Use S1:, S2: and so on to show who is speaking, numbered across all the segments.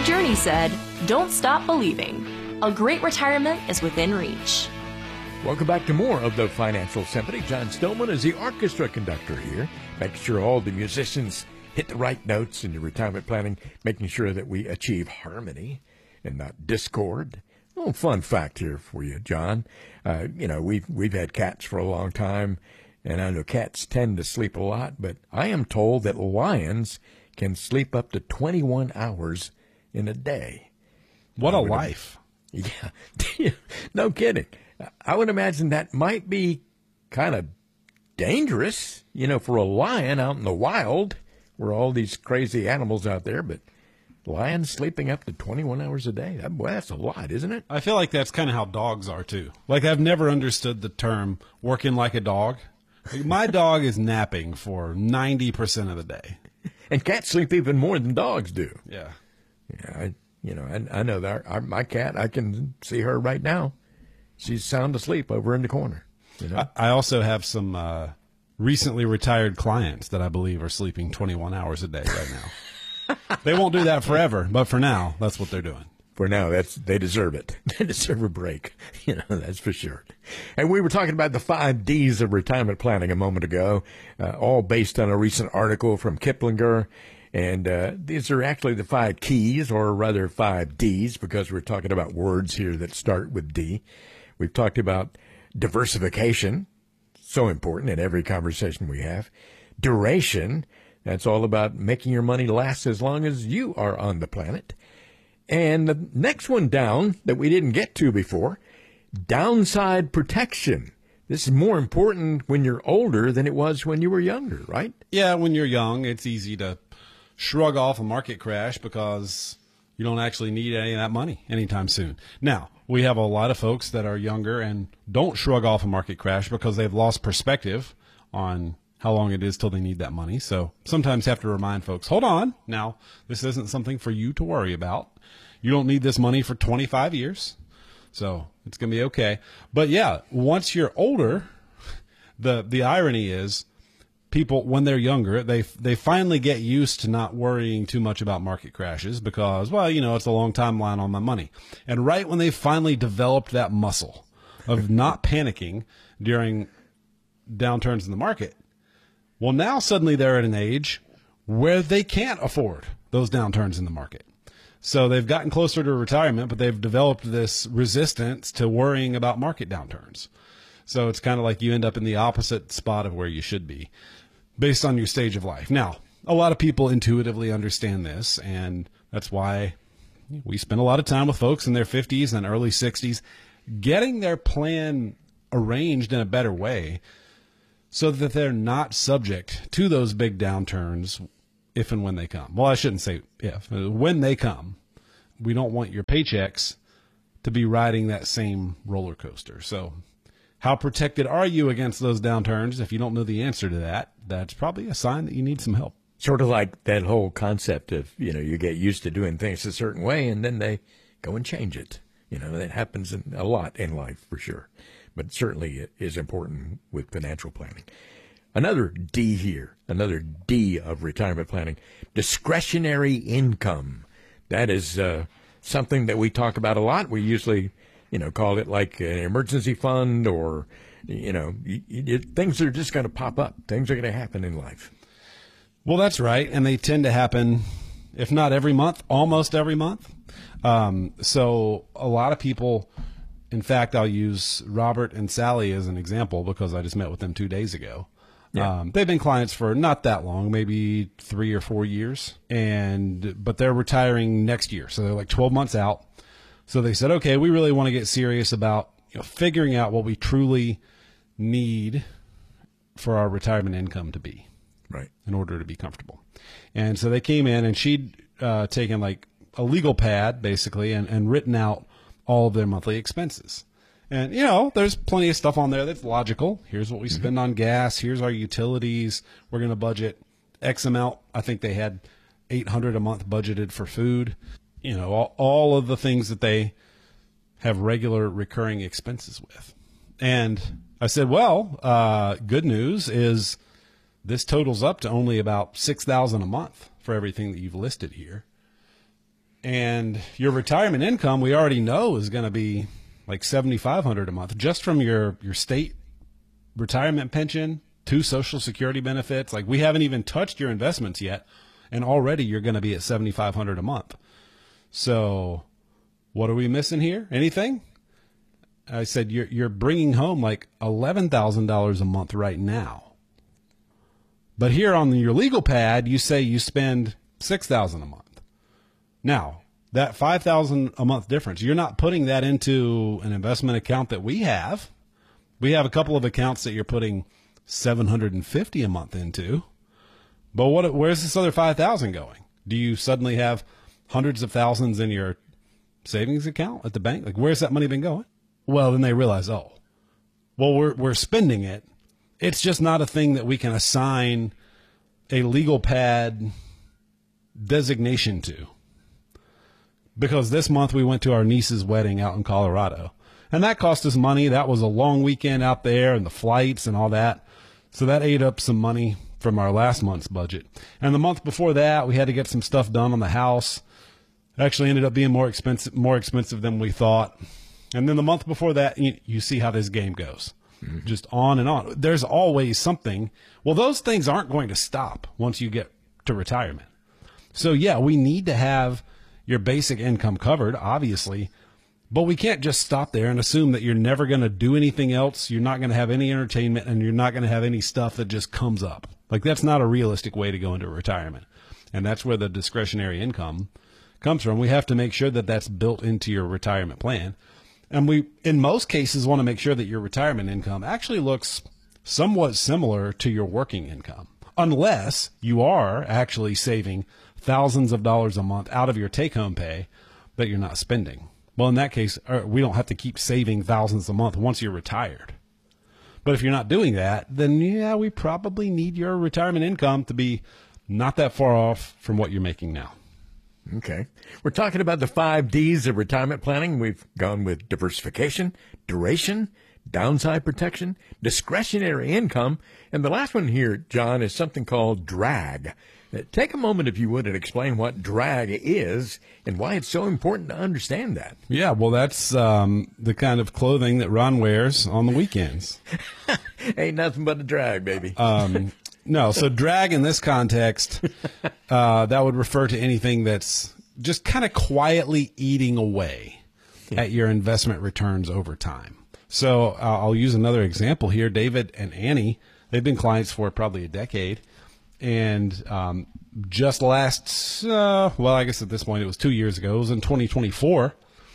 S1: Journey said, "Don't stop believing. A great retirement is within reach."
S2: Welcome back to more of the Financial Symphony. John Stillman is the orchestra conductor here, making sure all the musicians hit the right notes in your retirement planning, making sure that we achieve harmony and not discord. A little fun fact here for you, John. We've had cats for a long time, and I know cats tend to sleep a lot, but I am told that lions can sleep up to 21 hours in a day.
S3: What a life.
S2: Yeah, no kidding. I would imagine that might be kind of dangerous, for a lion out in the wild where all these crazy animals out there, but lions sleeping up to 21 hours a day, that's a lot, isn't it?
S3: I feel like that's kind of how dogs are, too. Like, I've never understood the term working like a dog. Like, my dog is napping for 90% of the day.
S2: And cats sleep even more than dogs do.
S3: Yeah.
S2: Yeah, I know that my cat, I can see her right now. She's sound asleep over in the corner.
S3: I also have some recently retired clients that I believe are sleeping 21 hours a day right now. They won't do that forever, but for now, that's what they're doing.
S2: For now, they deserve it. They deserve a break. That's for sure. And we were talking about the 5 Ds of retirement planning a moment ago, all based on a recent article from Kiplinger. And these are actually the 5 keys, or rather 5 Ds, because we're talking about words here that start with D. We've talked about diversification, so important in every conversation we have. Duration, that's all about making your money last as long as you are on the planet. And the next one down that we didn't get to before, downside protection. This is more important when you're older than it was when you were younger, right?
S3: Yeah, when you're young, it's easy to shrug off a market crash because you don't actually need any of that money anytime soon. Now, we have a lot of folks that are younger and don't shrug off a market crash because they've lost perspective on how long it is till they need that money. So sometimes have to remind folks, hold on. Now, this isn't something for you to worry about. You don't need this money for 25 years. So it's going to be okay. But yeah, once you're older, the irony is people, when they're younger, they finally get used to not worrying too much about market crashes because, it's a long timeline on my money. And right when they finally developed that muscle of not panicking during downturns in the market, well, now suddenly they're at an age where they can't afford those downturns in the market. So they've gotten closer to retirement, but they've developed this resistance to worrying about market downturns. So it's kind of like you end up in the opposite spot of where you should be based on your stage of life. Now, a lot of people intuitively understand this, and that's why we spend a lot of time with folks in their 50s and early 60s getting their plan arranged in a better way so that they're not subject to those big downturns if and when they come. Well, I shouldn't say if. When they come, we don't want your paychecks to be riding that same roller coaster. So how protected are you against those downturns? If you don't know the answer to that, that's probably a sign that you need some help.
S2: Sort of like that whole concept of, you get used to doing things a certain way and then they go and change it. That happens a lot in life for sure. But certainly it is important with financial planning. Another D here, another D of retirement planning, discretionary income. That is something that we talk about a lot. We usually, call it like an emergency fund or, things are just going to pop up. Things are going to happen in life.
S3: Well, that's right. And they tend to happen, if not every month, almost every month. So a lot of people, in fact, I'll use Robert and Sally as an example because I just met with them 2 days ago. Yeah. They've been clients for not that long, maybe 3 or 4 years, but they're retiring next year. So they're like 12 months out. So they said, okay, we really want to get serious about figuring out what we truly need for our retirement income to be.
S2: Right.
S3: In order to be comfortable. And so they came in and she'd taken like a legal pad basically and written out all of their monthly expenses. And, there's plenty of stuff on there that's logical. Here's what we spend on gas. Here's our utilities. We're going to budget X amount. I think they had $800 a month budgeted for food. All of the things that they have regular recurring expenses with. And I said, well, good news is this totals up to only about $6,000 a month for everything that you've listed here. And your retirement income, we already know, is going to be like $7,500 a month just from your state retirement pension, 2 Social Security benefits. Like, we haven't even touched your investments yet, and already you're going to be at $7,500 a month. So what are we missing here? Anything? I said you're bringing home like $11,000 a month right now. But here on your legal pad, you say you spend $6,000 a month. Now, that $5,000 a month difference, you're not putting that into an investment account that we have. We have a couple of accounts that you're putting $750 a month into. But where's this other $5,000 going? Do you suddenly have hundreds of thousands in your savings account at the bank? Like, where's that money been going? Well, then they realize, we're spending it. It's just not a thing that we can assign a legal pad designation to. Because this month we went to our niece's wedding out in Colorado. And that cost us money. That was a long weekend out there and the flights and all that. So that ate up some money from our last month's budget. And the month before that, we had to get some stuff done on the house. It actually ended up being more expensive than we thought. And then the month before that, you see how this game goes. Mm-hmm. Just on and on. There's always something. Well, those things aren't going to stop once you get to retirement. So, yeah, we need to have your basic income covered, obviously, but we can't just stop there and assume that you're never going to do anything else. You're not going to have any entertainment, and you're not going to have any stuff that just comes up. Like, that's not a realistic way to go into retirement. And that's where the discretionary income comes from. We have to make sure that that's built into your retirement plan. And we, in most cases, want to make sure that your retirement income actually looks somewhat similar to your working income, unless you are actually saving thousands of dollars a month out of your take-home pay that you're not spending. Well, in that case, we don't have to keep saving thousands a month once you're retired. But if you're not doing that, then yeah, we probably need your retirement income to be not that far off from what you're making now.
S2: Okay. We're talking about the 5 Ds of retirement planning. We've gone with diversification, duration, downside protection, discretionary income, and the last one here, John, is something called drag. Take a moment, if you would, and explain what drag is and why it's so important to understand that.
S3: Yeah, well, that's the kind of clothing that Ron wears on the weekends.
S2: Ain't nothing but a drag, baby.
S3: No, so drag in this context, that would refer to anything that's just kind of quietly eating away at your investment returns over time. So I'll use another example here. David and Annie, they've been clients for probably a decade. And just last, I guess at this point it was 2 years ago. It was in 2024.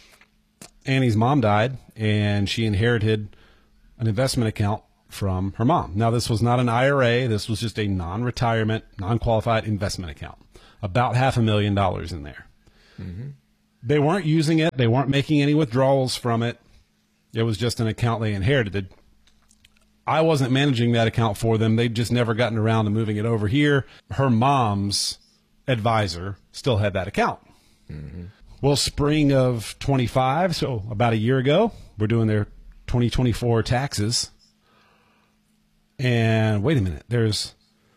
S3: Annie's mom died, and she inherited an investment account from her mom. Now, this was not an IRA. This was just a non-retirement, non-qualified investment account. About $500,000 in there. Mm-hmm. They weren't using it. They weren't making any withdrawals from it. It was just an account they inherited. I wasn't managing that account for them. They'd just never gotten around to moving it over here. Her mom's advisor still had that account. Mm-hmm. Well, spring of 25, so about a year ago, we're doing their 2024 taxes. And wait a minute, there's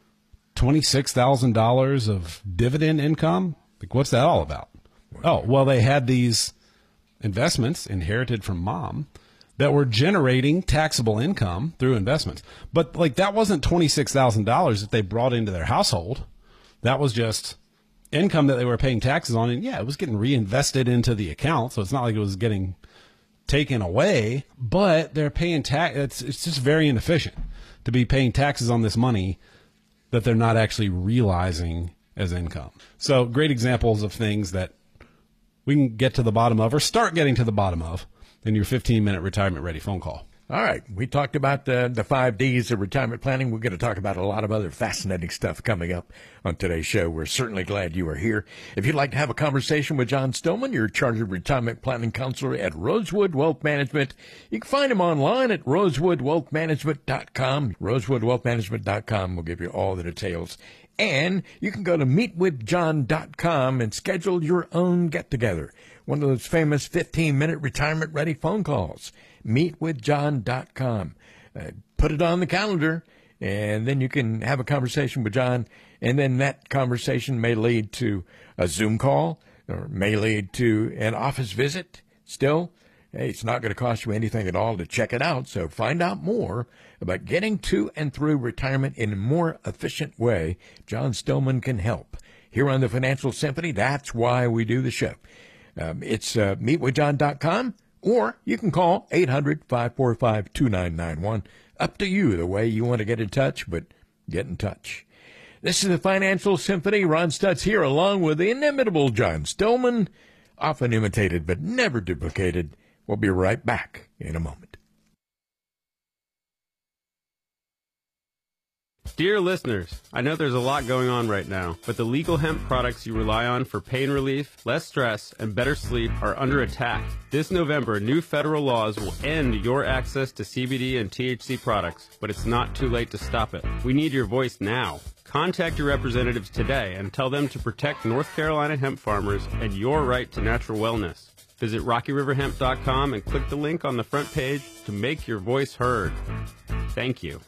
S3: $26,000 of dividend income? Like, what's that all about? Oh, well, they had these investments inherited from mom that were generating taxable income through investments. But like, that wasn't $26,000 that they brought into their household. That was just income that they were paying taxes on. And yeah, it was getting reinvested into the account. So it's not like it was getting taken away, but they're paying tax. It's just very inefficient to be paying taxes on this money that they're not actually realizing as income. So great examples of things that we can get to the bottom of, or start getting to the bottom of, in your 15-minute retirement ready phone call.
S2: All right. We talked about the 5 Ds of retirement planning. We're going to talk about a lot of other fascinating stuff coming up on today's show. We're certainly glad you are here. If you'd like to have a conversation with John Stillman, your chartered retirement planning counselor at Rosewood Wealth Management, you can find him online at rosewoodwealthmanagement.com. Rosewoodwealthmanagement.com will give you all the details. And you can go to meetwithjohn.com and schedule your own get-together. One of those famous 15-minute retirement-ready phone calls. Meetwithjohn.com. Put it on the calendar, and then you can have a conversation with John, and then that conversation may lead to a Zoom call, or may lead to an office visit. Still, hey, it's not going to cost you anything at all to check it out. So find out more about getting to and through retirement in a more efficient way. John Stillman can help. Here on the Financial Symphony, that's why we do the show. It's meetwithjohn.com, or you can call 800-545-2991. Up to you the way you want to get in touch, but get in touch. This is the Financial Symphony. Ron Stutz here, along with the inimitable John Stillman, often imitated but never duplicated. We'll be right back in a moment.
S4: Dear listeners, I know there's a lot going on right now, but the legal hemp products you rely on for pain relief, less stress, and better sleep are under attack. This November, new federal laws will end your access to CBD and THC products, but it's not too late to stop it. We need your voice now. Contact your representatives today and tell them to protect North Carolina hemp farmers and your right to natural wellness. Visit RockyRiverHemp.com and click the link on the front page to make your voice heard. Thank you.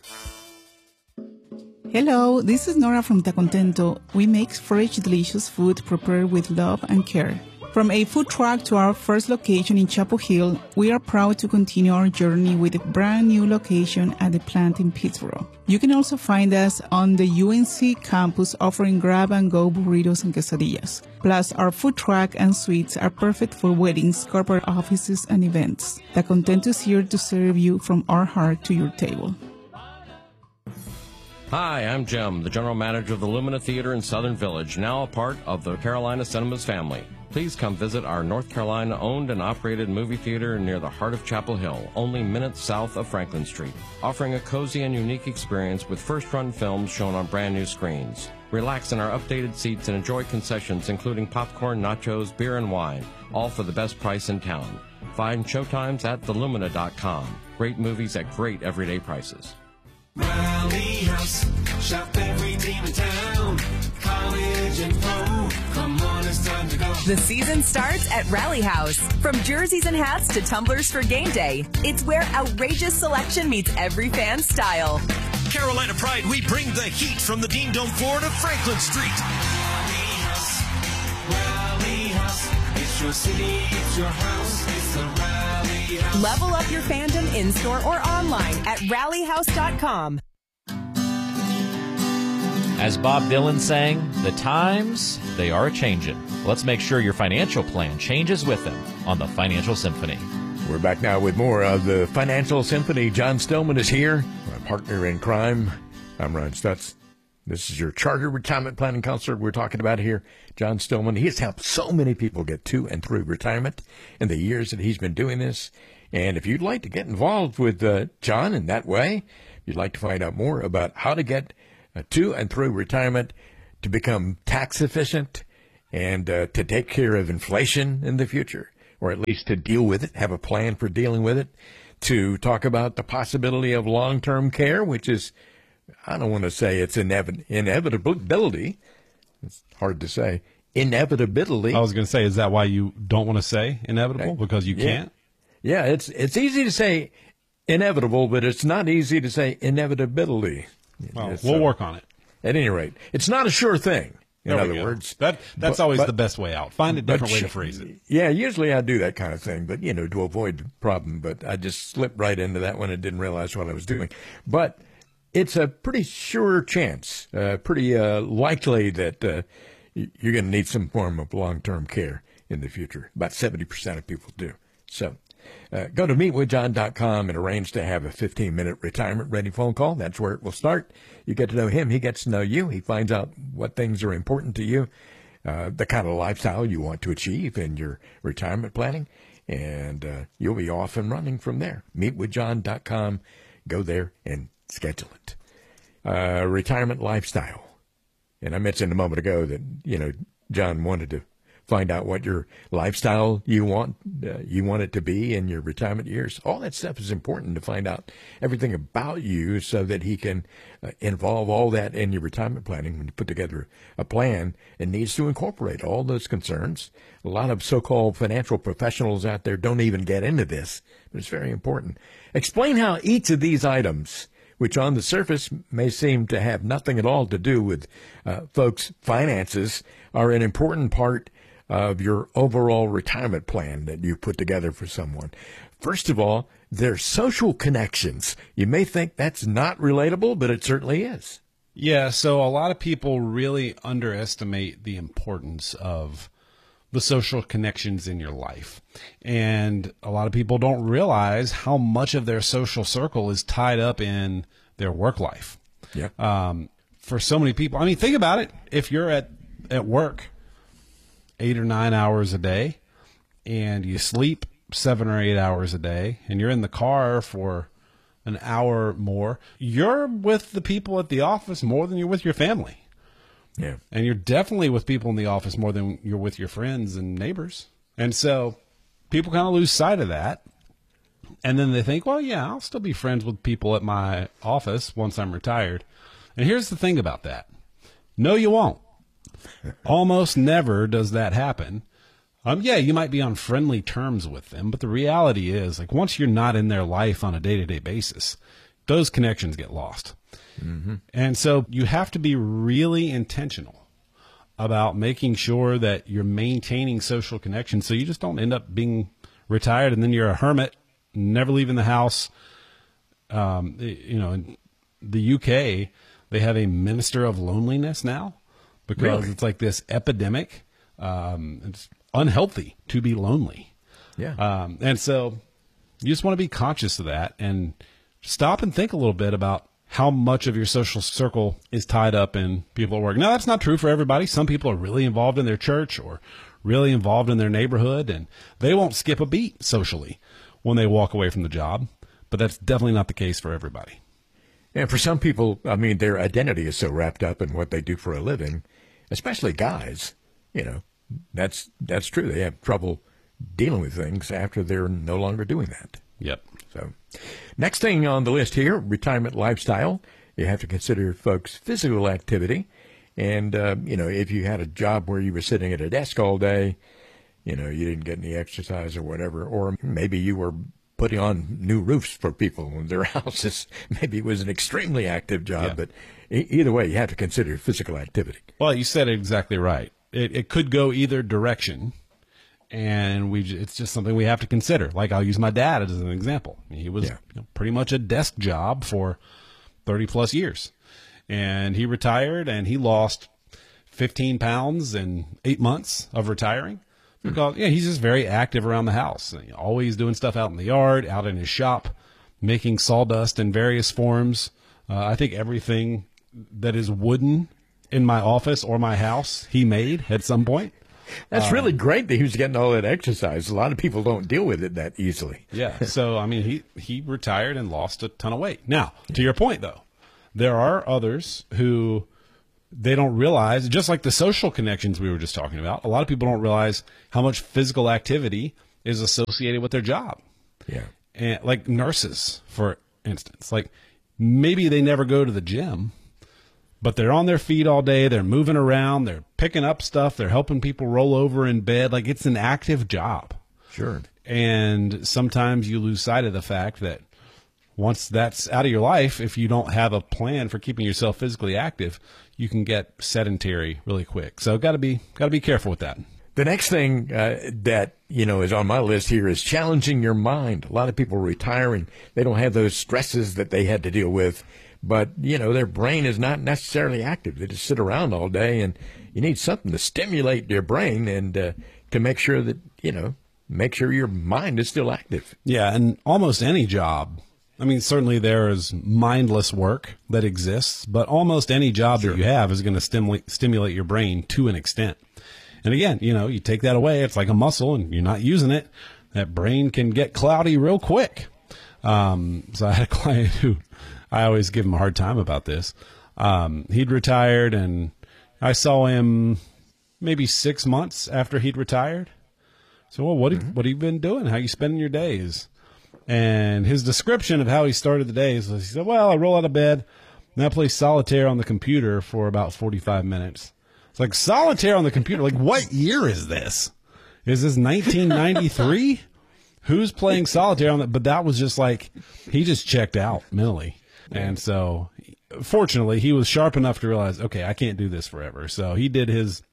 S5: Hello, this is Nora from Tacontento. We make fresh, delicious food prepared with love and care. From a food truck to our first location in Chapel Hill, we are proud to continue our journey with a brand new location at the plant in Pittsburgh. You can also find us on the UNC campus offering grab-and-go burritos and quesadillas. Plus, our food truck and suites are perfect for weddings, corporate offices, and events. Tacontento is here to serve you from our heart to your table.
S6: Hi, I'm Jim, the general manager of the Lumina Theater in Southern Village, now a part of the Carolina Cinemas family. Please come visit our North Carolina-owned and operated movie theater near the heart of Chapel Hill, only minutes south of Franklin Street, offering a cozy and unique experience with first-run films shown on brand-new screens. Relax in our updated seats and enjoy concessions including popcorn, nachos, beer, and wine, all for the best price in town. Find showtimes at thelumina.com. Great movies at great everyday prices.
S7: Rally House, shop every team in town, college and pro, come on, it's time to go.
S8: The season starts at Rally House. From jerseys and hats to tumblers for game day, it's where outrageous selection meets every fan's style.
S9: Carolina Pride, we bring the heat from the Dean Dome floor to Franklin Street.
S7: Rally House, it's your city, it's your house, it's the Rally House.
S8: Level up your fandom in-store or online at rallyhouse.com.
S10: As Bob Dylan sang, the times, they are a-changin'. Let's make sure your financial plan changes with them on the Financial Symphony.
S2: We're back now with more of the Financial Symphony. John Stillman is here, my partner in crime. I'm Ron Stutz. This is your chartered retirement planning counselor we're talking about here, John Stillman. He has helped so many people get to and through retirement in the years that he's been doing this. And if you'd like to get involved with John in that way, if you'd like to find out more about how to get to and through retirement, to become tax efficient, and to take care of inflation in the future, or at least to deal with it, have a plan for dealing with it, to talk about the possibility of long-term care, which is, I don't want to say it's inevitability. It's hard to say. Inevitability.
S3: I was going to say, is that why you don't want to say inevitable? Because you can't?
S2: Yeah, it's easy to say inevitable, but it's not easy to say inevitability.
S3: Well, we'll work on it.
S2: At any rate, it's not a sure thing. In other words,
S3: that's always the best way out. Find a different way to phrase it.
S2: Yeah, usually I do that kind of thing, but to avoid the problem. But I just slipped right into that one and didn't realize what I was doing. But it's a pretty sure chance, pretty likely that you're going to need some form of long-term care in the future. About 70% of people do. So go to meetwithjohn.com and arrange to have a 15-minute retirement-ready phone call. That's where it will start. You get to know him. He gets to know you. He finds out what things are important to you, the kind of lifestyle you want to achieve in your retirement planning, and you'll be off and running from there. Meetwithjohn.com. Go there and schedule it. Retirement lifestyle. And I mentioned a moment ago that, John wanted to find out what your lifestyle you want it to be in your retirement years. All that stuff is important to find out everything about you so that he can involve all that in your retirement planning. When you put together a plan, it needs to incorporate all those concerns. A lot of so-called financial professionals out there don't even get into this, but it's very important. Explain how each of these items, which on the surface may seem to have nothing at all to do with folks' finances, are an important part of your overall retirement plan that you put together for someone. First of all, their social connections. You may think that's not relatable, but it certainly is.
S3: Yeah, so a lot of people really underestimate the importance of the social connections in your life. And a lot of people don't realize how much of their social circle is tied up in their work life.
S2: Yeah.
S3: For so many people, I mean, think about it. If you're at work 8 or 9 hours a day and you sleep 7 or 8 hours a day and you're in the car for an hour more, you're with the people at the office more than you're with your family.
S2: Yeah.
S3: And you're definitely with people in the office more than you're with your friends and neighbors. And so people kind of lose sight of that. And then they think, well, yeah, I'll still be friends with people at my office once I'm retired. And here's the thing about that. No, you won't. Almost never does that happen. Yeah, you might be on friendly terms with them, but the reality is, like, once you're not in their life on a day-to-day basis, those connections get lost. Mm-hmm. And so you have to be really intentional about making sure that you're maintaining social connections so you just don't end up being retired and then you're a hermit, never leaving the house. In the UK, they have a minister of loneliness now because It's like this epidemic. It's unhealthy to be lonely.
S2: Yeah.
S3: And so you just want to be conscious of that and stop and think a little bit about how much of your social circle is tied up in people at work. Now, that's not true for everybody. Some people are really involved in their church or really involved in their neighborhood, and they won't skip a beat socially when they walk away from the job. But that's definitely not the case for everybody.
S2: And for some people, I mean, their identity is so wrapped up in what they do for a living, especially guys, that's true. They have trouble dealing with things after they're no longer doing that.
S3: Yep.
S2: So next thing on the list here, retirement lifestyle. You have to consider, folks, physical activity. And, if you had a job where you were sitting at a desk all day, you didn't get any exercise or whatever, or maybe you were putting on new roofs for people in their houses. Maybe it was an extremely active job, but either way, you have to consider physical activity.
S3: Well, you said it exactly right. It could go either direction. And it's just something we have to consider. Like, I'll use my dad as an example. He was pretty much a desk job for 30 plus years. And he retired and he lost 15 pounds in 8 months of retiring because he's just very active around the house. Always doing stuff out in the yard, out in his shop, making sawdust in various forms. I think everything that is wooden in my office or my house, he made at some point.
S2: That's really great that he was getting all that exercise. A lot of people don't deal with it that easily.
S3: Yeah. So, I mean, he retired and lost a ton of weight. Now, to your point, though, there are others who they don't realize, just like the social connections we were just talking about, a lot of people don't realize how much physical activity is associated with their job.
S2: Yeah.
S3: And like nurses, for instance, like maybe they never go to the gym, but they're on their feet all day. They're moving around. They're picking up stuff. They're helping people roll over in bed. Like, it's an active job.
S2: Sure.
S3: And sometimes you lose sight of the fact that once that's out of your life, if you don't have a plan for keeping yourself physically active, you can get sedentary really quick. So got to be careful with that.
S2: The next thing that, is on my list here is challenging your mind. A lot of people retire and they don't have those stresses that they had to deal with. But, their brain is not necessarily active. They just sit around all day, and you need something to stimulate your brain and to make sure that, make sure your mind is still active.
S3: Yeah, and almost any job, I mean, certainly there is mindless work that exists, but almost any job that you have is going to stimulate your brain to an extent. And again, you take that away, it's like a muscle, and you're not using it. That brain can get cloudy real quick. So I had a client who, I always give him a hard time about this. He'd retired, and I saw him maybe 6 months after he'd retired. So, well, what have you been doing? How you spending your days? And his description of how he started the days was, he said, well, I roll out of bed, and I play solitaire on the computer for about 45 minutes. It's like, solitaire on the computer? Like, what year is this? Is this 1993? Who's playing solitaire on that? But that was just like, he just checked out mentally. And so, fortunately, he was sharp enough to realize, okay, I can't do this forever. So he did his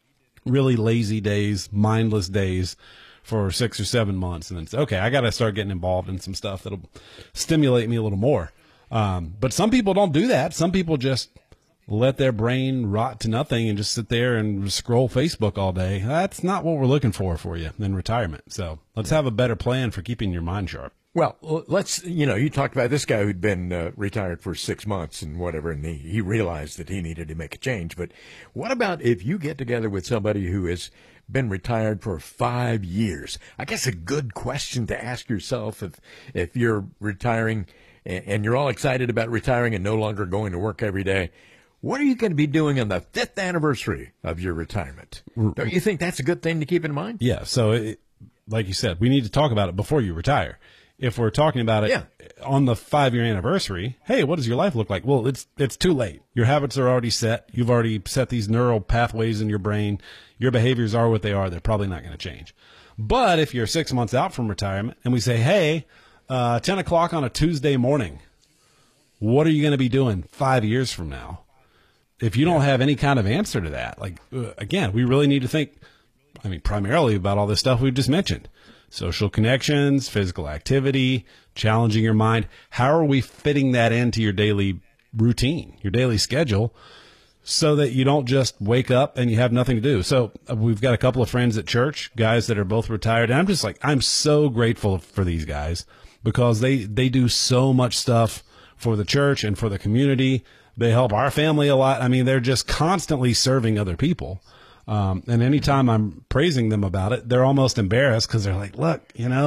S3: really lazy days, mindless days for 6 or 7 months, and then say, okay, I got to start getting involved in some stuff that'll stimulate me a little more. But some people don't do that. Some people just let their brain rot to nothing and just sit there and scroll Facebook all day. That's not what we're looking for you in retirement. So let's have a better plan for keeping your mind sharp.
S2: Well, let's, you talked about this guy who'd been retired for 6 months and whatever, and he realized that he needed to make a change. But what about if you get together with somebody who has been retired for 5 years? I guess a good question to ask yourself if you're retiring and you're all excited about retiring and no longer going to work every day. What are you going to be doing on the 5th anniversary of your retirement? Don't you think that's a good thing to keep in mind?
S3: Yeah. So, like you said, we need to talk about it before you retire. If we're talking about it on the 5-year anniversary, hey, what does your life look like? Well, it's too late. Your habits are already set. You've already set these neural pathways in your brain. Your behaviors are what they are. They're probably not going to change. But if you're 6 months out from retirement and we say, hey, 10 o'clock on a Tuesday morning, what are you going to be doing 5 years from now? If you don't have any kind of answer to that, again, we really need to think, primarily about all this stuff we've just mentioned. Social connections, physical activity, challenging your mind. How are we fitting that into your daily routine, your daily schedule, so that you don't just wake up and you have nothing to do? So we've got a couple of friends at church, guys that are both retired, and I'm so grateful for these guys because they do so much stuff for the church and for the community. They help our family a lot. They're just constantly serving other people. And anytime I'm praising them about it, they're almost embarrassed because they're like, look,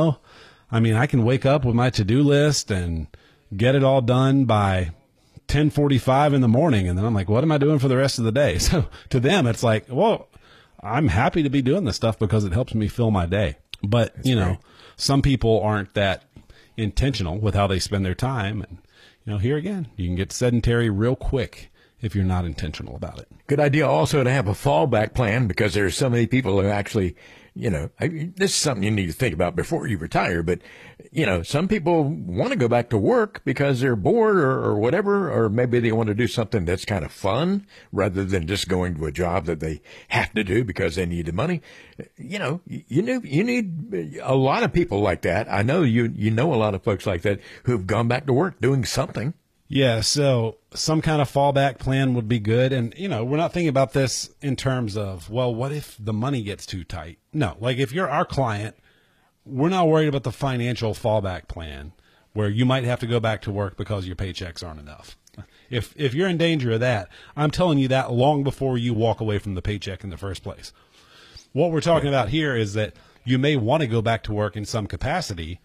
S3: I can wake up with my to-do list and get it all done by 10:45 in the morning. And then I'm like, what am I doing for the rest of the day? So to them, it's like, well, I'm happy to be doing this stuff because it helps me fill my day. But, some people aren't that intentional with how they spend their time. And, here again, you can get sedentary real quick if you're not intentional about it.
S2: Good idea also to have a fallback plan because there are so many people who actually, this is something you need to think about before you retire. But, some people want to go back to work because they're bored or whatever, or maybe they want to do something that's kind of fun rather than just going to a job that they have to do because they need the money. You need a lot of people like that. I know you know a lot of folks like that who've gone back to work doing something.
S3: Yeah, so some kind of fallback plan would be good. And, we're not thinking about this in terms of, well, what if the money gets too tight? No, if you're our client, we're not worried about the financial fallback plan where you might have to go back to work because your paychecks aren't enough. If you're in danger of that, I'm telling you that long before you walk away from the paycheck in the first place. What we're talking about here is that you may want to go back to work in some capacity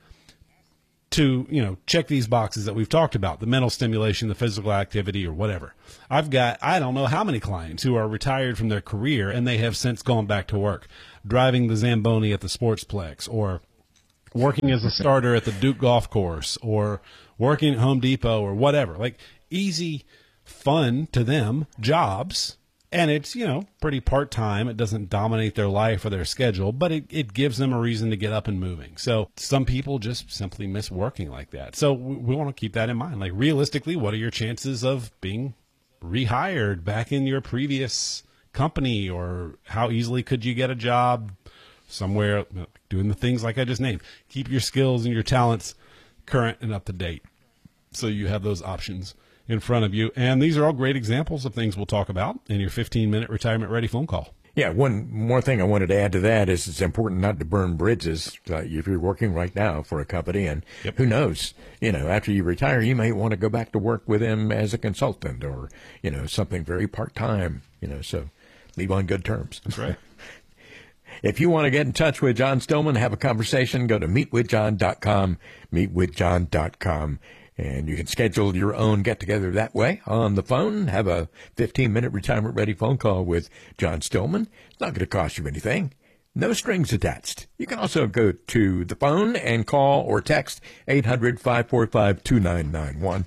S3: to, check these boxes that we've talked about, the mental stimulation, the physical activity, or whatever. I've got, I don't know how many clients who are retired from their career and they have since gone back to work, driving the Zamboni at the Sportsplex, or working as a starter at the Duke Golf Course, or working at Home Depot, or whatever. Easy, fun to them jobs. And it's, pretty part-time. It doesn't dominate their life or their schedule, but it gives them a reason to get up and moving. So some people just simply miss working like that. So we want to keep that in mind. Realistically, what are your chances of being rehired back in your previous company, or how easily could you get a job somewhere doing the things like I just named? Keep your skills and your talents current and up to date so you have those options in front of you. And these are all great examples of things we'll talk about in your 15-minute retirement ready phone call.
S2: Yeah, one more thing I wanted to add to that is it's important not to burn bridges if you're working right now for a company. And who knows, after you retire, you may want to go back to work with them as a consultant or, something very part-time, so leave on good terms.
S3: That's right.
S2: If you want to get in touch with John Stillman, have a conversation, go to meetwithjohn.com, meetwithjohn.com. And you can schedule your own get-together that way on the phone. Have a 15-minute retirement-ready phone call with John Stillman. It's not going to cost you anything. No strings attached. You can also go to the phone and call or text 800-545-2991,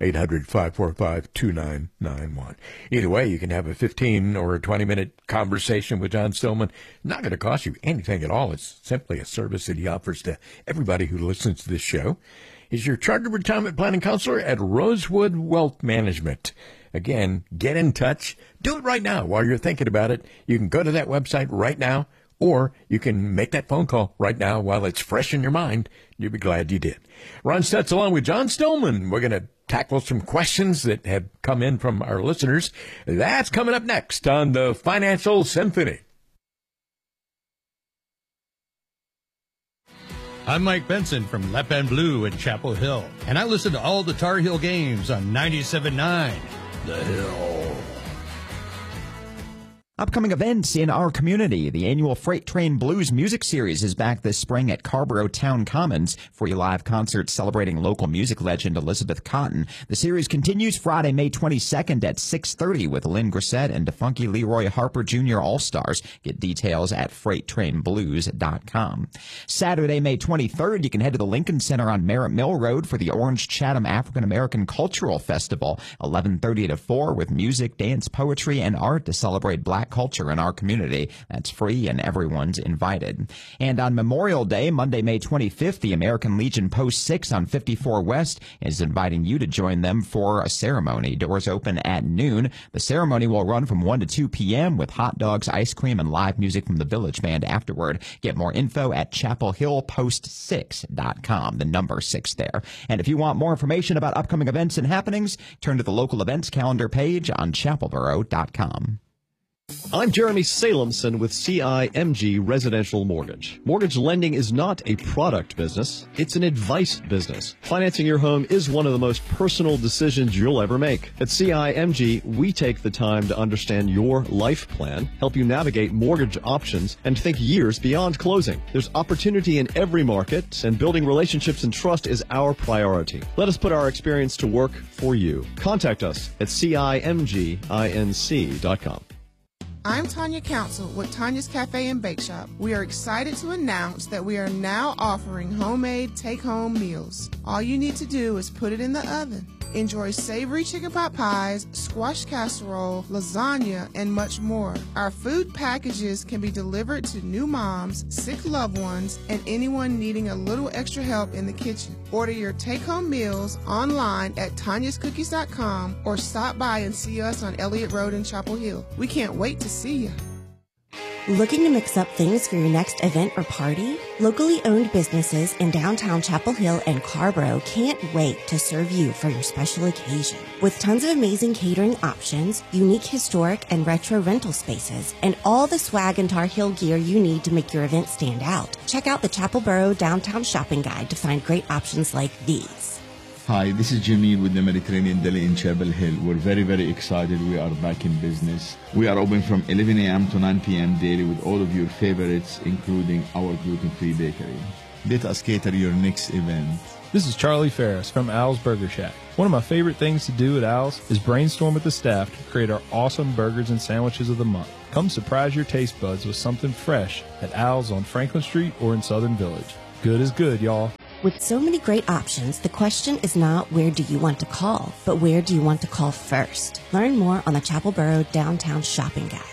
S2: 800-545-2991. Either way, you can have a 15 or a 20-minute conversation with John Stillman. Not going to cost you anything at all. It's simply a service that he offers to everybody who listens to this show. He's your chartered retirement planning counselor at Rosewood Wealth Management. Again, get in touch. Do it right now while you're thinking about it. You can go to that website right now, or you can make that phone call right now while it's fresh in your mind. You'll be glad you did. Ron Stutz along with John Stillman. We're going to tackle some questions that have come in from our listeners. That's coming up next on the Financial Symphony.
S11: I'm Mike Benson from Lep and Blue in Chapel Hill, and I listen to all the Tar Heel games on 97.9 The Hill.
S12: Upcoming events in our community. The annual Freight Train Blues Music Series is back this spring at Carborough Town Commons for a live concert celebrating local music legend Elizabeth Cotten. The series continues Friday, May 22nd at 6:30 with Lynn Grissett and DeFunky Leroy Harper Jr. All-Stars. Get details at FreightTrainBlues.com. Saturday, May 23rd, you can head to the Lincoln Center on Merritt Mill Road for the Orange Chatham African American Cultural Festival, 11:30 to 4 with music, dance, poetry, and art to celebrate Black culture in our community. That's free and everyone's invited. And on Memorial Day, Monday, May 25th, the American Legion Post 6 on 54 West is inviting you to join them for a ceremony. Doors open at noon. The ceremony will run from 1 to 2 p.m. with hot dogs, ice cream, and live music from the Village Band afterward. Get more info at chapelhillpost6.com, the number 6 there. And if you want more information about upcoming events and happenings, turn to the local events calendar page on chapelboro.com.
S13: I'm Jeremy Salemson with CIMG Residential Mortgage. Mortgage lending is not a product business, it's an advice business. Financing your home is one of the most personal decisions you'll ever make. At CIMG, we take the time to understand your life plan, help you navigate mortgage options, and think years beyond closing. There's opportunity in every market, and building relationships and trust is our priority. Let us put our experience to work for you. Contact us at CIMGINC.com.
S14: I'm Tanya Council with Tanya's Cafe and Bake Shop. We are excited to announce that we are now offering homemade take-home meals. All you need to do is put it in the oven. Enjoy savory chicken pot pies, squash casserole, lasagna, and much more. Our food packages can be delivered to new moms, sick loved ones, and anyone needing a little extra help in the kitchen. Order your take-home meals online at tanyascookies.com or stop by and see us on Elliott Road in Chapel Hill. We can't wait to see you.
S15: Looking to mix up things for your next event or party? Locally owned businesses in downtown Chapel Hill and Carborough can't wait to serve you for your special occasion. With tons of amazing catering options, unique historic and retro rental spaces, and all the swag and Tar Heel gear you need to make your event stand out, check out the Chapelboro Downtown Shopping Guide to find great options like these.
S16: Hi, this is Jamil with the Mediterranean Deli in Chapel Hill. We're very, very excited. We are back in business. We are open from 11 a.m. to 9 p.m. daily with all of your favorites, including our gluten-free bakery. Let us cater your next event.
S17: This is Charlie Ferris from Al's Burger Shack. One of my favorite things to do at Al's is brainstorm with the staff to create our awesome burgers and sandwiches of the month. Come surprise your taste buds with something fresh at Al's on Franklin Street or in Southern Village. Good is good, y'all.
S15: With so many great options, the question is not where do you want to call, but where do you want to call first? Learn more on the Chapelboro Downtown Shopping Guide.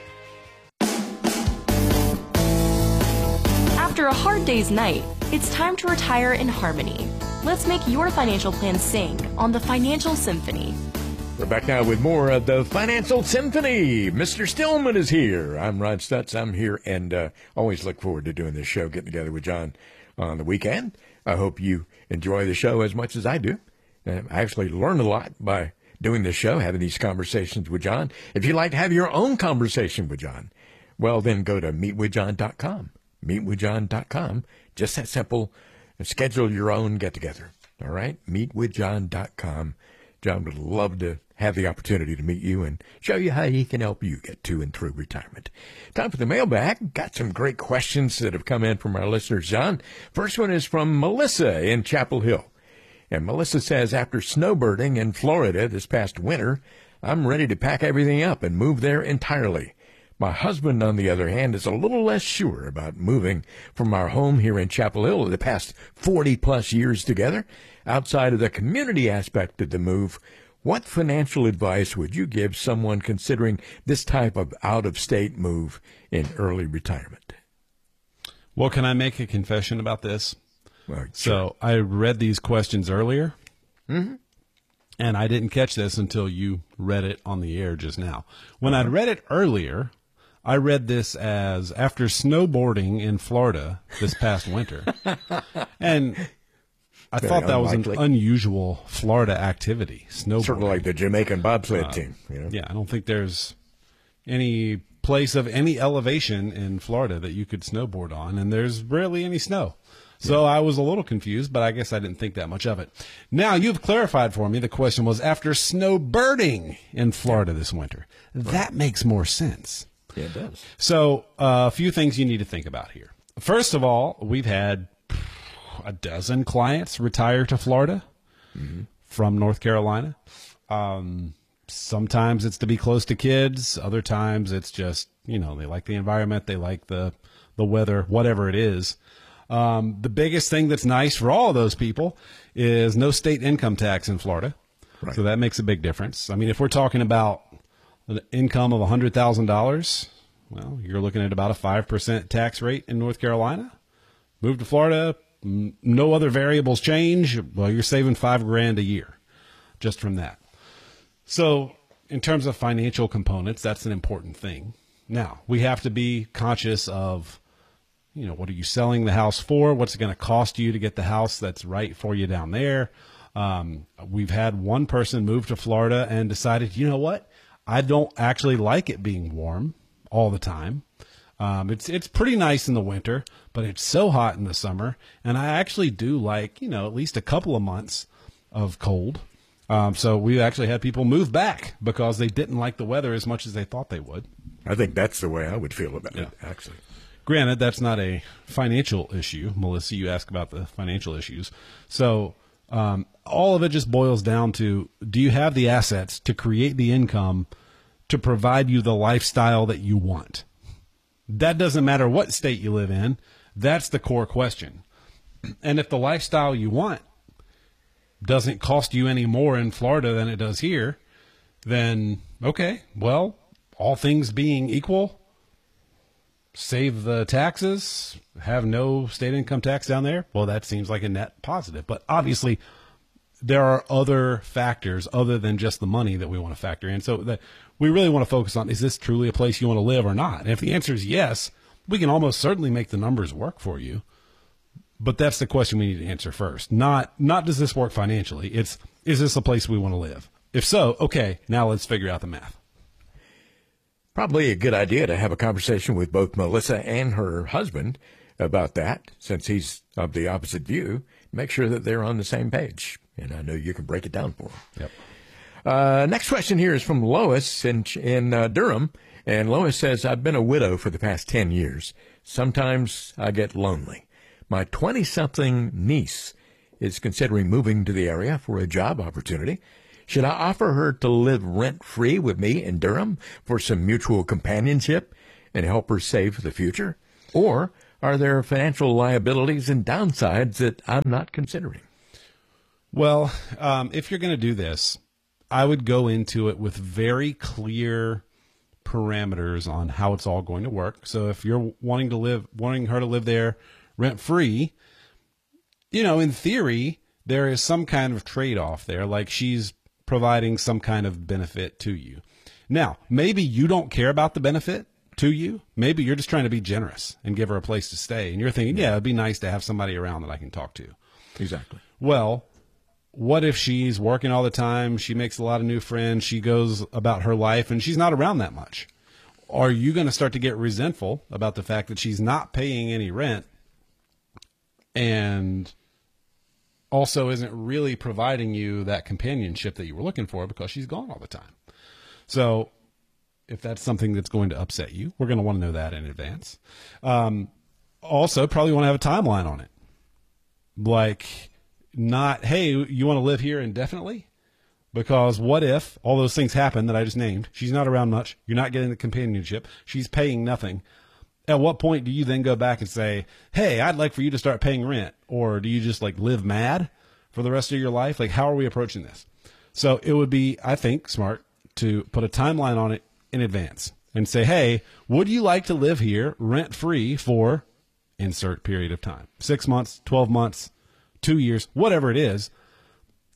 S1: After a hard day's night, it's time to retire in harmony. Let's make your financial plan sing on the Financial Symphony.
S2: We're back now with more of the Financial Symphony. Mr. Stillman is here. I'm Ron Stutz. I'm here, and always look forward to doing this show, getting together with John on the weekend. I hope you enjoy the show as much as I do. I actually learn a lot by doing this show, having these conversations with John. If you'd like to have your own conversation with John, well, then go to meetwithjohn.com. Meetwithjohn.com. Just that simple. Schedule your own get-together. All right? Meetwithjohn.com. John would love to have the opportunity to meet you and show you how he can help you get to and through retirement. Time for the mailbag. Got some great questions that have come in from our listeners, John. First one is from Melissa in Chapel Hill. And Melissa says, after snowbirding in Florida this past winter, I'm ready to pack everything up and move there entirely. My husband, on the other hand, is a little less sure about moving from our home here in Chapel Hill the past 40-plus years together. Outside of the community aspect of the move, what financial advice would you give someone considering this type of out-of-state move in early retirement?
S3: Well, can I make a confession about this?
S2: Well, sure.
S3: So I read these questions earlier,
S2: Mm-hmm.
S3: And I didn't catch this until you read it on the air just now. When I'd read it earlier, I read this as after snowboarding in Florida this past winter. And I thought that was an unusual Florida activity, snowboarding.
S2: Sort of like the Jamaican bobsled team. You know?
S3: Yeah, I don't think there's any place of any elevation in Florida that you could snowboard on, and there's rarely any snow. So I was a little confused, but I guess I didn't think that much of it. Now, you've clarified for me. The question was after snowbirding in Florida this winter. That makes more sense.
S2: Yeah, it does.
S3: So a few things you need to think about here. First of all, we've had a dozen clients retire to Florida from North Carolina. Sometimes it's to be close to kids. Other times it's just, they like the environment. They like the weather, whatever it is. The biggest thing that's nice for all of those people is no state income tax in Florida. Right. So that makes a big difference. I mean, if we're talking about an income of $100,000, well, you're looking at about a 5% tax rate in North Carolina. Move to Florida, no other variables change. Well, you're saving $5,000 a year just from that. So in terms of financial components, that's an important thing. Now, we have to be conscious of, what are you selling the house for? What's it going to cost you to get the house that's right for you down there? We've had one person move to Florida and decided, you know what? I don't actually like it being warm all the time. It's pretty nice in the winter, but it's so hot in the summer. And I actually do like, at least a couple of months of cold. So we actually had people move back because they didn't like the weather as much as they thought they would.
S2: I think that's the way I would feel about it, actually.
S3: Granted, that's not a financial issue. Melissa, you asked about the financial issues. So all of it just boils down to, do you have the assets to create the income to provide you the lifestyle that you want? That doesn't matter what state you live in. That's the core question. And if the lifestyle you want doesn't cost you any more in Florida than it does here, then okay, well, all things being equal, save the taxes, have no state income tax down there. Well, that seems like a net positive. But obviously, there are other factors other than just the money that we want to factor in. So we really want to focus on, is this truly a place you want to live or not? And if the answer is yes, we can almost certainly make the numbers work for you. But that's the question we need to answer first. Not does this work financially? It's, is this a place we want to live? If so, okay, now let's figure out the math.
S2: Probably a good idea to have a conversation with both Melissa and her husband about that, since he's of the opposite view. Make sure that they're on the same page. And I know you can break it down for them.
S3: Yep.
S2: Next question here is from Lois in Durham. And Lois says, I've been a widow for the past 10 years. Sometimes I get lonely. My 20-something niece is considering moving to the area for a job opportunity. Should I offer her to live rent-free with me in Durham for some mutual companionship and help her save for the future? Or are there financial liabilities and downsides that I'm not considering?
S3: Well, if you're going to do this, I would go into it with very clear parameters on how it's all going to work. So if you're wanting her to live there rent-free, in theory, there is some kind of trade-off there, like she's providing some kind of benefit to you. Now, maybe you don't care about the benefit to you. Maybe you're just trying to be generous and give her a place to stay. And you're thinking, yeah, it'd be nice to have somebody around that I can talk to.
S2: Exactly.
S3: Well, what if she's working all the time? She makes a lot of new friends. She goes about her life and she's not around that much. Are you going to start to get resentful about the fact that she's not paying any rent and also isn't really providing you that companionship that you were looking for because she's gone all the time? So if that's something that's going to upset you, we're going to want to know that in advance. Also, probably want to have a timeline on it. Like, not, hey, you want to live here indefinitely? Because what if all those things happen that I just named? She's not around much. You're not getting the companionship. She's paying nothing. At what point do you then go back and say, hey, I'd like for you to start paying rent? Or do you just live mad for the rest of your life? How are we approaching this? So it would be, I think, smart to put a timeline on it in advance and say, hey, would you like to live here rent free for insert period of time? 6 months, 12 months, 2 years, whatever it is.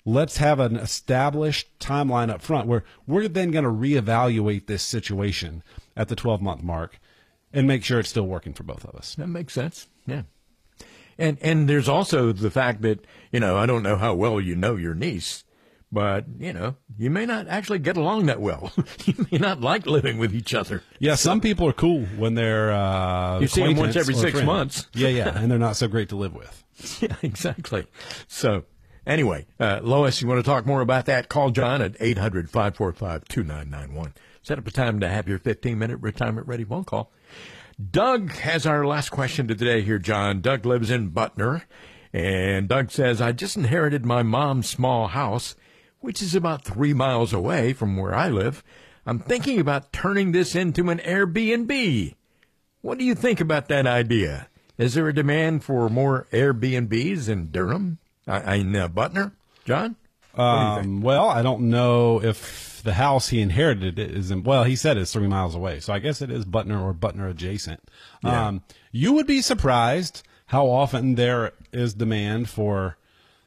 S3: let's have an established timeline up front where we're then going to reevaluate this situation at the 12-month mark and make sure it's still working for both of us.
S2: That makes sense. Yeah. And there's also the fact that, I don't know how well you know your niece, but, you may not actually get along that well. You may not like living with each other.
S3: Yeah, some people are cool when they're
S2: you see them once every 6 months.
S3: Yeah, and they're not so great to live with.
S2: Yeah, exactly. So, anyway, Lois, you want to talk more about that? Call John at 800-545-2991. Set up a time to have your 15-minute retirement-ready phone call. Doug has our last question of the day here, John. Doug lives in Butner, and Doug says, I just inherited my mom's small house, which is about 3 miles away from where I live. I'm thinking about turning this into an Airbnb. What do you think about that idea? Is there a demand for more Airbnbs in Durham, in Butner? John? What do you think?
S3: Well, I don't know if the house he inherited is he said it's 3 miles away. So I guess it is Butner or Butner adjacent. Yeah. You would be surprised how often there is demand for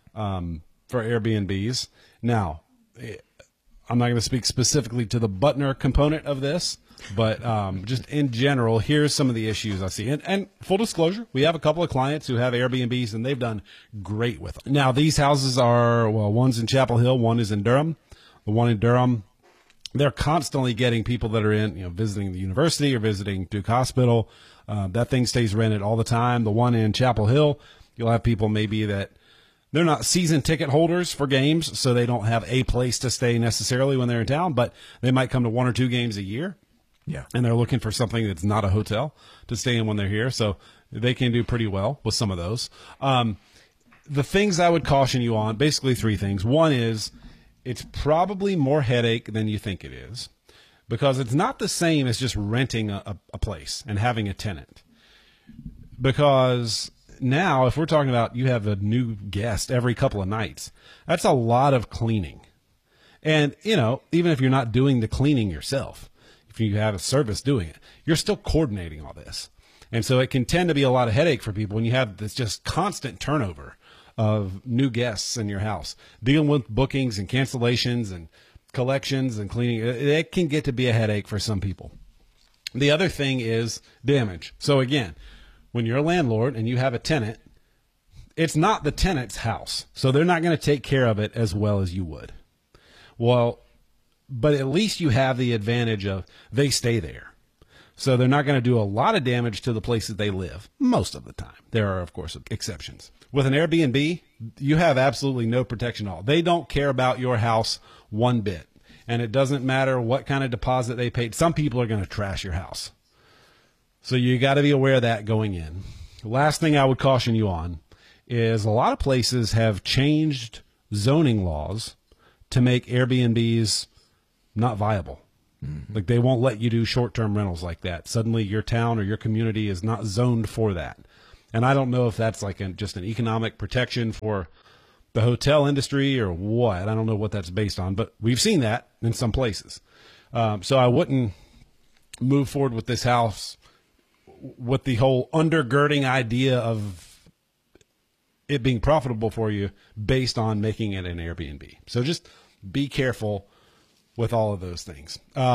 S3: Airbnbs. Now, I'm not going to speak specifically to the Butner component of this, but just in general, here's some of the issues I see. And full disclosure, we have a couple of clients who have Airbnbs, and they've done great with them. Now, these houses are, one's in Chapel Hill, one is in Durham. The one in Durham, they're constantly getting people that are in, visiting the university or visiting Duke Hospital. That thing stays rented all the time. The one in Chapel Hill, you'll have people maybe that they're not season ticket holders for games, so they don't have a place to stay necessarily when they're in town, but they might come to 1 or 2 games a year.
S2: Yeah.
S3: And they're looking for something that's not a hotel to stay in when they're here. So they can do pretty well with some of those. The things I would caution you on, basically 3 things. One is it's probably more headache than you think it is, because it's not the same as just renting a place and having a tenant. Because now, if we're talking about you have a new guest every couple of nights, that's a lot of cleaning. And, even if you're not doing the cleaning yourself, if you have a service doing it, you're still coordinating all this. And so it can tend to be a lot of headache for people when you have this just constant turnover of new guests in your house, dealing with bookings and cancellations and collections and cleaning. It can get to be a headache for some people. The other thing is damage. So again, when you're a landlord and you have a tenant, it's not the tenant's house. So they're not going to take care of it as well as you would. Well, but at least you have the advantage of they stay there. So they're not going to do a lot of damage to the places they live most of the time. There are, of course, exceptions. With an Airbnb, you have absolutely no protection at all. They don't care about your house one bit. And it doesn't matter what kind of deposit they paid. Some people are going to trash your house. So you got to be aware of that going in. Last thing I would caution you on is a lot of places have changed zoning laws to make Airbnbs not viable. Mm-hmm. Like they won't let you do short-term rentals like that. Suddenly your town or your community is not zoned for that. And I don't know if that's like just an economic protection for the hotel industry or what. I don't know what that's based on, but we've seen that in some places. So I wouldn't move forward with this house with the whole undergirding idea of it being profitable for you based on making it an Airbnb. So just be careful with all of those things.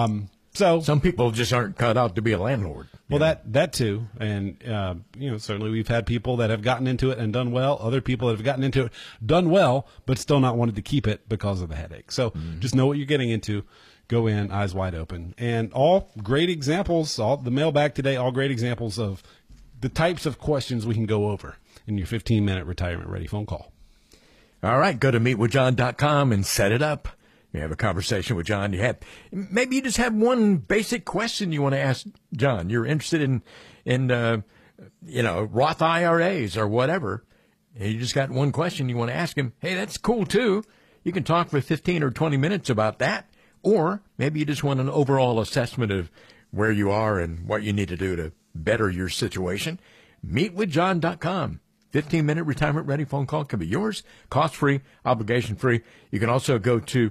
S3: So
S2: some people just aren't cut out to be a landlord.
S3: Well, that too. And, certainly we've had people that have gotten into it and done well. Other people that have gotten into it, done well, but still not wanted to keep it because of the headache. So just know what you're getting into. Go in, eyes wide open. And all great examples, the mailbag today, all great examples of the types of questions we can go over in your 15-minute retirement-ready phone call.
S2: All right, go to meetwithjohn.com and set it up. You have a conversation with John. Maybe you just have one basic question you want to ask John. You're interested in Roth IRAs or whatever. And you just got one question you want to ask him. Hey, that's cool too. You can talk for 15 or 20 minutes about that. Or maybe you just want an overall assessment of where you are and what you need to do to better your situation. Meetwithjohn.com. 15-minute retirement-ready phone call can be yours, cost-free, obligation-free. You can also go to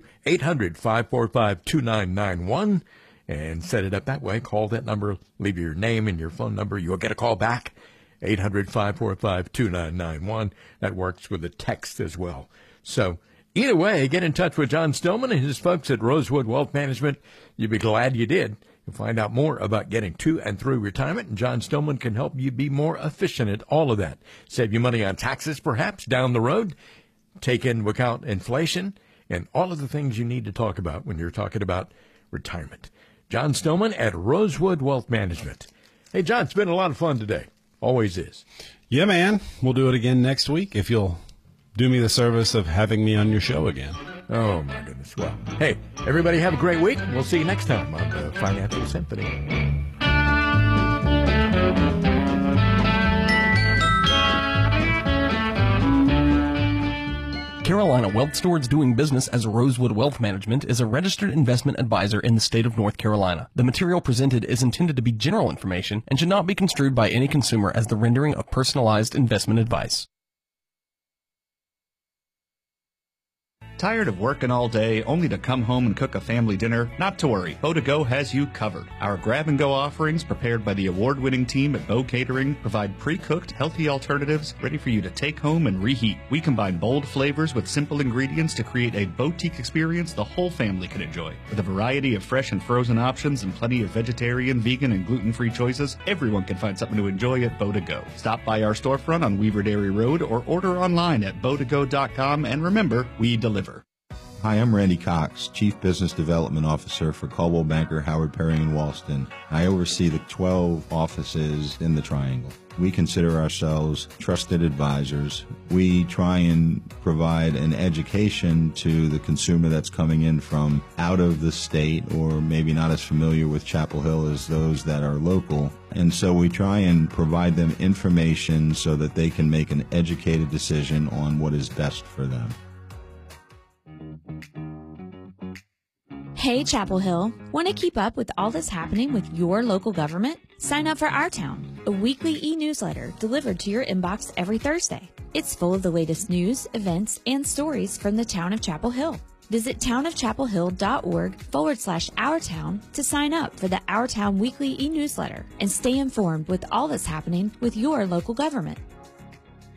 S2: 800-545-2991 and set it up that way. Call that number, leave your name and your phone number. You'll get a call back, 800-545-2991. That works with a text as well. So Either way, get in touch with John Stillman and his folks at Rosewood Wealth Management. You'll be glad you did. You'll find out more about getting to and through retirement, and John Stillman can help you be more efficient at all of that. Save you money on taxes, perhaps, down the road. Take into account inflation and all of the things you need to talk about when you're talking about retirement. John Stillman at Rosewood Wealth Management. Hey, John, it's been a lot of fun today. Always is.
S3: Yeah, man. We'll do it again next week if you'll do me the service of having me on your show again.
S2: Oh, my goodness. Well, hey, everybody have a great week. We'll see you next time on the Financial Symphony.
S18: Carolina Wealth Stewards doing business as Rosewood Wealth Management is a registered investment advisor in the state of North Carolina. The material presented is intended to be general information and should not be construed by any consumer as the rendering of personalized investment advice.
S19: Tired of working all day only to come home and cook a family dinner? Not to worry, Bo to Go has you covered. Our grab-and-go offerings, prepared by the award-winning team at Bo Catering, provide pre-cooked, healthy alternatives ready for you to take home and reheat. We combine bold flavors with simple ingredients to create a boutique experience the whole family can enjoy. With a variety of fresh and frozen options and plenty of vegetarian, vegan, and gluten-free choices, everyone can find something to enjoy at Bo to Go. Stop by our storefront on Weaver Dairy Road or order online at botogo.com, and remember, we deliver.
S20: Hi, I'm Randy Cox, Chief Business Development Officer for Coldwell Banker, Howard Perry & Walston. I oversee the 12 offices in the Triangle. We consider ourselves trusted advisors. We try and provide an education to the consumer that's coming in from out of the state or maybe not as familiar with Chapel Hill as those that are local. And so we try and provide them information so that they can make an educated decision on what is best for them.
S21: Hey, Chapel Hill. Want to keep up with all that's happening with your local government? Sign up for Our Town, a weekly e-newsletter delivered to your inbox every Thursday. It's full of the latest news, events, and stories from the town of Chapel Hill. Visit townofchapelhill.org/OurTown to sign up for the Our Town weekly e-newsletter and stay informed with all that's happening with your local government.